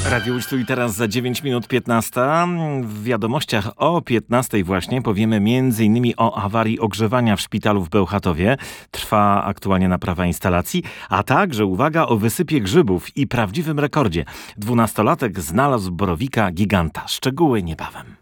Radio Łódź tu i teraz za 9 minut 15. W wiadomościach o 15 właśnie powiemy m.in. o awarii ogrzewania w szpitalu w Bełchatowie. Trwa aktualnie naprawa instalacji, a także, uwaga, o wysypie grzybów i prawdziwym rekordzie. 12-latek znalazł borowika giganta. Szczegóły niebawem.